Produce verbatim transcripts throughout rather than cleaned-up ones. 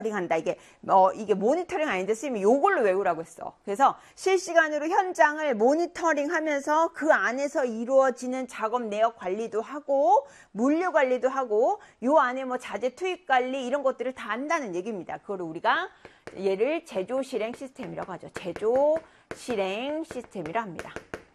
한다. 이게 어 이게 모니터링 아닌데 선생님이 요걸로 외우라고 했어. 그래서 실시간으로 현장을 모니터링하면서 그 안에서 이루어지는 작업 내역 관리도 하고 물류 관리도 하고 요 안에 뭐 자재 투입 관리 이런 것들을 다 한다는 얘기입니다. 그거를 우리가 얘를 제조 실행 시스템이라고 하죠. 제조 실행 시스템이라 합니다.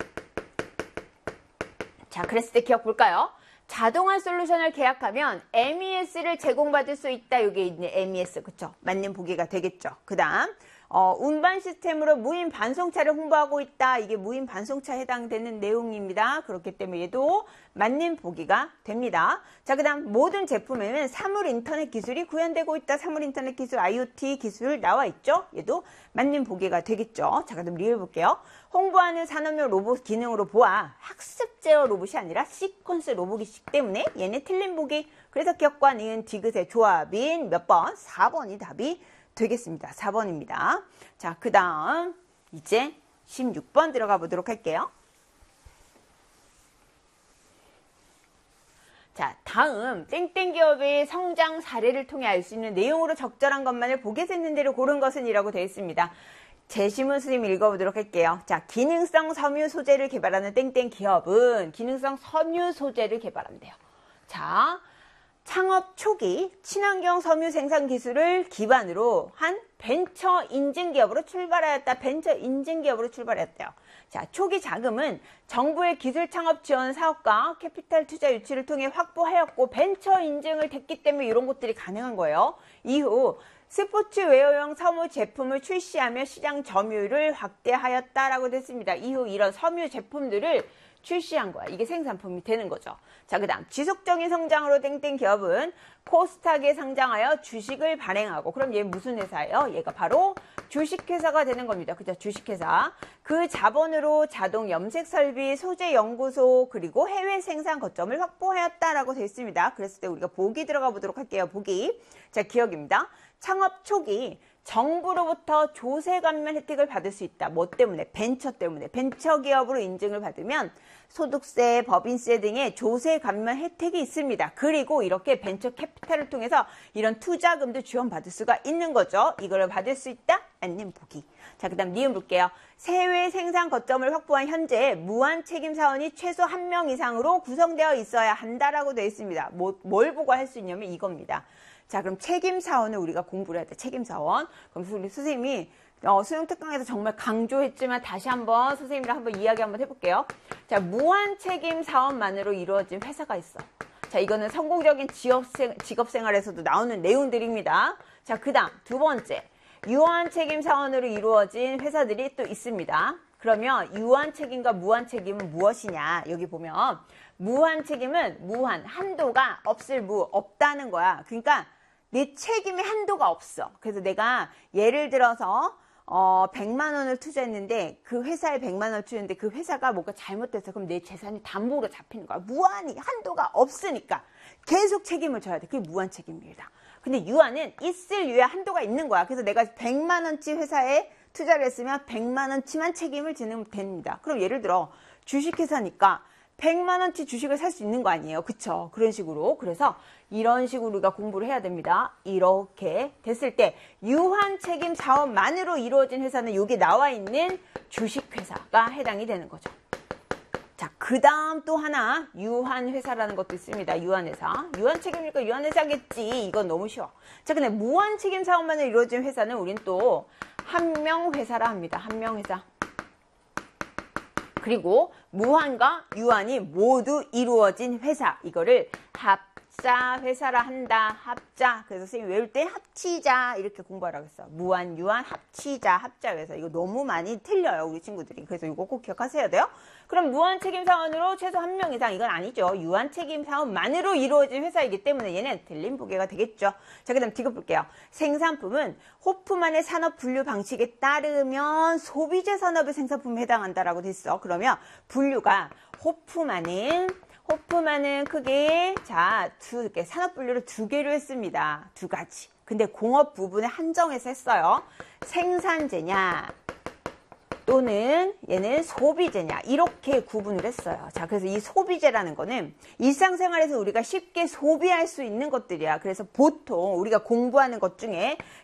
자, 그랬을 때 기억 볼까요? 자동화 솔루션을 계약하면 엠이에스를 제공받을 수 있다. 여기 있는 엠이에스, 그쵸? 맞는 보기가 되겠죠. 그 다음, 어, 운반 시스템으로 무인 반송차를 홍보하고 있다. 이게 무인 반송차에 해당되는 내용입니다. 그렇기 때문에 얘도 맞는 보기가 됩니다. 자, 그 다음, 모든 제품에는 사물 인터넷 기술이 구현되고 있다. 사물 인터넷 기술, 아이오티 기술 나와 있죠? 얘도 맞는 보기가 되겠죠. 자, 그럼 리뷰 볼게요. 홍보하는 산업용 로봇 기능으로 보아 학습 제어 로봇이 아니라 시퀀스 로봇이기 때문에 얘네 틀린 보기. 그래서 기억과 니은 디귿의 조합인 몇 번? 사 번이 답이 되겠습니다. 사 번입니다. 자, 그 다음 이제 십육 번 들어가 보도록 할게요. 자, 다음 땡땡 기업의 성장 사례를 통해 알 수 있는 내용으로 적절한 것만을 보게 되는 대로 고른 것은 이라고 되어 있습니다. 제시문 선생님 읽어보도록 할게요. 자, 기능성 섬유 소재를 개발하는 땡땡 기업은 기능성 섬유 소재를 개발한대요. 자, 창업 초기 친환경 섬유 생산 기술을 기반으로 한 벤처 인증 기업으로 출발하였다. 벤처 인증 기업으로 출발했대요. 자, 초기 자금은 정부의 기술 창업 지원 사업과 캐피탈 투자 유치를 통해 확보하였고 벤처 인증을 됐기 때문에 이런 것들이 가능한 거예요. 이후 스포츠웨어용 섬유 제품을 출시하며 시장 점유율을 확대하였다라고 됐습니다. 이후 이런 섬유 제품들을 출시한 거야. 이게 생산품이 되는 거죠. 자, 그 다음 지속적인 성장으로 땡땡 기업은 코스닥에 상장하여 주식을 발행하고, 그럼 얘 무슨 회사예요? 얘가 바로 주식회사가 되는 겁니다. 그죠? 주식회사. 그 자본으로 자동 염색 설비, 소재 연구소, 그리고 해외 생산 거점을 확보하였다라고 되어 있습니다. 그랬을 때 우리가 보기 들어가 보도록 할게요. 보기. 자, 기억입니다. 창업 초기 정부로부터 조세 감면 혜택을 받을 수 있다. 뭐 때문에? 벤처 때문에. 벤처 기업으로 인증을 받으면 소득세, 법인세 등의 조세 감면 혜택이 있습니다. 그리고 이렇게 벤처 캐피탈을 통해서 이런 투자금도 지원받을 수가 있는 거죠. 이걸 받을 수 있다? 아니면 보기. 자, 그 다음 니은 볼게요. 해외 생산 거점을 확보한 현재 무한 책임 사원이 최소 한 명 이상으로 구성되어 있어야 한다라고 되어 있습니다. 뭐, 뭘 보고 할 수 있냐면 이겁니다. 자, 그럼 책임사원을 우리가 공부를 해야 돼. 책임사원. 그럼 우리 선생님이 어, 수능특강에서 정말 강조했지만 다시 한번 선생님이랑 한번 이야기 한번 해볼게요. 자, 무한 책임사원만으로 이루어진 회사가 있어. 자, 이거는 성공적인 직업생, 직업생활에서도 나오는 내용들입니다. 자, 그 다음 두 번째. 유한 책임사원으로 이루어진 회사들이 또 있습니다. 그러면 유한 책임과 무한 책임은 무엇이냐? 여기 보면 무한 책임은 무한, 한도가 없을 무, 없다는 거야. 그러니까 내 책임의 한도가 없어. 그래서 내가 예를 들어서 어, 백만 원을 투자했는데 그 회사에 백만 원을 투자했는데 그 회사가 뭔가 잘못됐어. 그럼 내 재산이 담보로 잡히는 거야. 무한히 한도가 없으니까 계속 책임을 져야 돼. 그게 무한 책임입니다. 근데 유한은 있을 유예 한도가 있는 거야. 그래서 내가 백만 원치 회사에 투자를 했으면 백만 원치만 책임을 지면 됩니다. 그럼 예를 들어 주식회사니까 백만 원치 주식을 살 수 있는 거 아니에요. 그쵸? 그런 식으로. 그래서 이런 식으로 우리가 공부를 해야 됩니다. 이렇게 됐을 때 유한 책임 사업만으로 이루어진 회사는 여기 나와 있는 주식회사가 해당이 되는 거죠. 자, 그 다음 또 하나 유한 회사라는 것도 있습니다. 유한 회사. 유한 책임이니까 유한 회사겠지. 이건 너무 쉬워. 자, 근데 무한 책임 사업만으로 이루어진 회사는 우린 또 한명 회사라 합니다. 한명 회사. 그리고 무한과 유한이 모두 이루어진 회사. 이거를 합자 회사라 한다. 합자. 그래서 선생님이 외울 때 합치자 이렇게 공부하라고 했어. 무한, 유한, 합치자, 합자 회사. 이거 너무 많이 틀려요. 우리 친구들이. 그래서 이거 꼭 기억하셔야 돼요. 그럼 무한 책임 사원으로 최소 한 명 이상. 이건 아니죠. 유한 책임 사원만으로 이루어진 회사이기 때문에 얘는 틀린 보기가 되겠죠. 자, 그 다음 디귿 볼게요. 생산품은 호프만의 산업 분류 방식에 따르면 소비재 산업의 생산품에 해당한다라고 됐어. 그러면 분류가 호프만은 호프만은 크게 자, 두 개, 산업 분류를 두 개로 했습니다. 두 가지. 근데 공업 부분에 한정해서 했어요. 생산재냐 또는 얘는 소비재냐 이렇게 구분을 했어요. 자, 그래서 이 소비재라는 거는 일상생활에서 우리가 쉽게 소비할 수 있는 것들이야. 그래서 보통 우리가 공부하는 것 중에